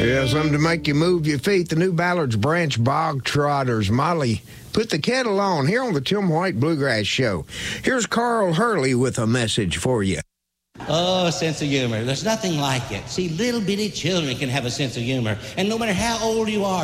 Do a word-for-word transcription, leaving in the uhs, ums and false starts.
Yeah, something to make you move your feet. The New Ballard's Branch Bog Trotters. Molly, put the kettle on here on the Tim White Bluegrass Show. Here's Carl Hurley with a message for you. Oh, a sense of humor. There's nothing like it. See, little bitty children can have a sense of humor. And no matter how old you are,